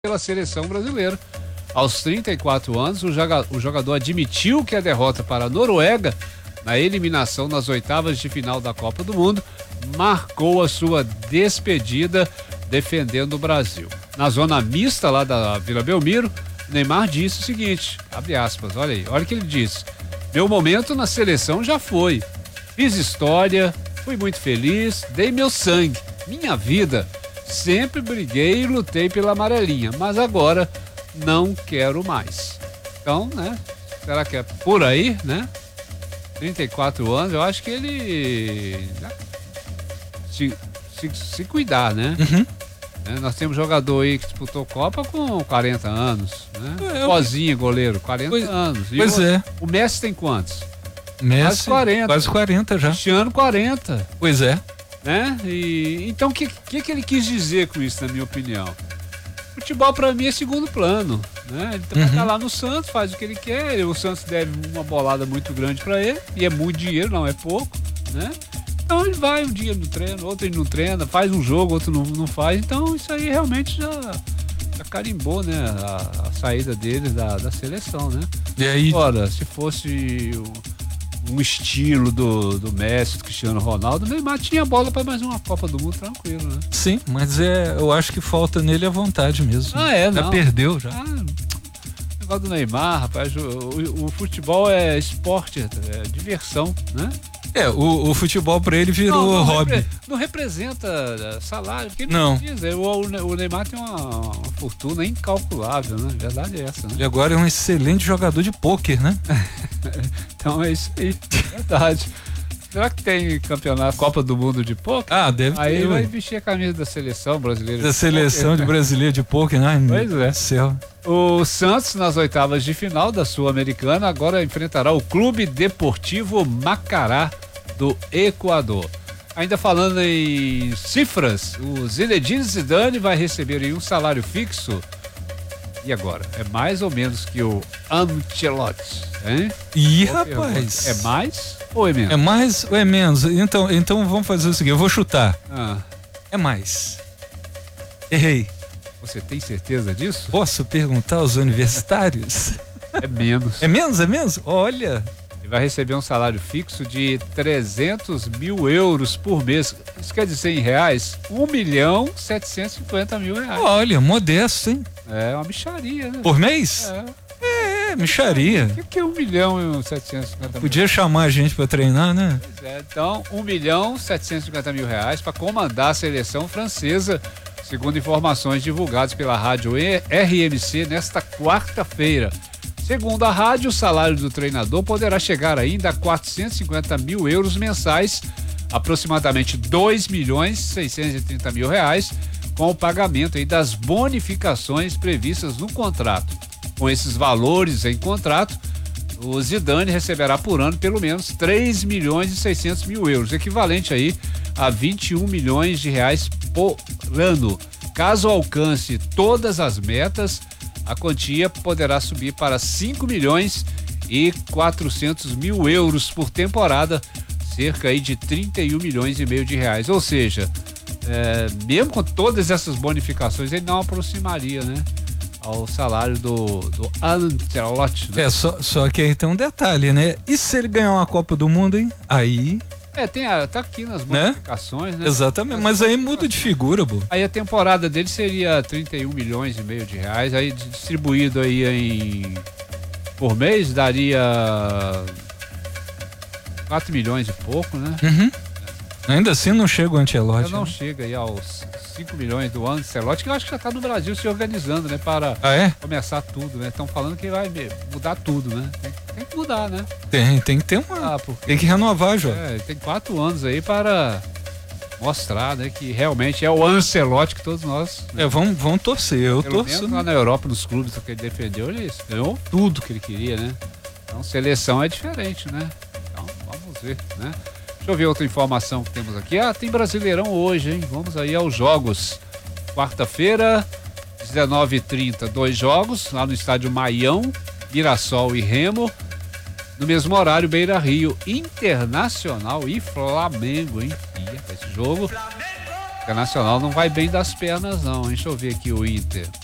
pela seleção brasileira. Aos 34 anos, o jogador admitiu que a derrota para a Noruega na eliminação nas oitavas de final da Copa do Mundo marcou a sua despedida defendendo o Brasil. Na zona mista lá da Vila Belmiro, Neymar disse o seguinte, abre aspas, olha aí, olha o que ele disse: meu momento na seleção já foi, fiz história, fui muito feliz, dei meu sangue, minha vida, sempre briguei e lutei pela amarelinha, mas agora não quero mais. Então, né, será que é por aí, né? 34 anos, eu acho que ele se cuidar, né? Uhum. Nós temos jogador aí que disputou Copa com 40 anos, né? Pozinho, goleiro, 40 anos. Pois é. O Messi tem quantos? Messi, quase 40 já. Cristiano, 40. Pois é. Né? Então, o que ele quis dizer com isso, na minha opinião? Futebol, pra mim, é segundo plano, né? Ele vai estar lá no Santos, faz o que ele quer, o Santos deve uma bolada muito grande pra ele, e é muito dinheiro, não é pouco, né? Então ele vai um dia no treino, outro ele não treina, faz um jogo, outro não faz. Então isso aí realmente já carimbou, né, a saída dele da seleção, né? E aí? Ora, se fosse um estilo do Messi, do Cristiano Ronaldo, o Neymar tinha bola para mais uma Copa do Mundo tranquilo, né? Sim, mas eu acho que falta nele a vontade mesmo. Já perdeu já. O negócio do Neymar, rapaz, o futebol é esporte, é diversão, né? O futebol pra ele virou hobby. Não representa salário, porque não precisa. O Neymar tem uma fortuna incalculável, né? A verdade é essa, né? Ele agora é um excelente jogador de pôquer, né? Então é isso aí, verdade. Será que tem campeonato Copa do Mundo de pôquer? Deve ter. Aí vai vestir a camisa da seleção brasileira. Da seleção de brasileira de pôquer, né? Pois é. Céu. O Santos, nas oitavas de final da Sul-Americana, agora enfrentará o Clube Deportivo Macará do Equador. Ainda falando em cifras, o Zinedine Zidane vai receber aí um salário fixo. E agora? É mais ou menos que o Ancelotti, hein? Ih, rapaz. É mais ou é menos? É mais ou é menos? Então vamos fazer o seguinte, eu vou chutar. É mais. Errei. Você tem certeza disso? Posso perguntar aos universitários? É menos. É menos? É menos? Olha. Ele vai receber um salário fixo de 300 mil euros por mês. Isso quer dizer em reais? 1.750.000 reais. Olha, modesto, hein? É uma mixaria, né? Por mês? Mixaria. O que é 1.750.000? Podia chamar a gente pra treinar, né? Pois é, então 1.750.000 reais para comandar a seleção francesa, segundo informações divulgadas pela rádio RMC nesta quarta-feira. Segundo a rádio, o salário do treinador poderá chegar ainda a 450 mil euros mensais, aproximadamente 2.630.000 reais, com o pagamento aí das bonificações previstas no contrato. Com esses valores em contrato, o Zidane receberá por ano pelo menos 3.600.000 euros, equivalente aí a 21 milhões de reais por ano. Caso alcance todas as metas, a quantia poderá subir para 5.400.000 euros por temporada, cerca aí de 31 milhões e meio de reais. Ou seja, mesmo com todas essas bonificações, ele não aproximaria, né, ao salário do Ancelotti. Né? Só que aí tem um detalhe, né? E se ele ganhar uma Copa do Mundo, hein? Aí... tá aqui nas bonificações, né? Exatamente, mas aí muda de figura, pô. Aí a temporada dele seria 31 milhões e meio de reais, aí distribuído aí por mês daria 4 milhões e pouco, né? Ainda assim não chega o Ancelotti. Não chega aí aos 5 milhões do Ancelotti, que eu acho que já tá no Brasil se organizando, né? Para começar tudo, né? Estão falando que vai mudar tudo, né? Tem que mudar, né? Tem que ter tem que renovar, João. Tem 4 anos aí para mostrar, né, que realmente é o Ancelotti que todos nós... Né? Vamos torcer, eu torço. Lá na Europa, nos clubes que ele defendeu, ele ganhou tudo que ele queria, né? Então, seleção é diferente, né? Então, vamos ver, né? Deixa eu ver outra informação que temos aqui. Tem Brasileirão hoje, hein? Vamos aí aos jogos. Quarta-feira, 19h30, 2 jogos, lá no estádio Maião, Mirassol e Remo. No mesmo horário, Beira Rio, Internacional e Flamengo, hein? Esse jogo, Internacional não vai bem das pernas, não, hein? Deixa eu ver aqui o Inter.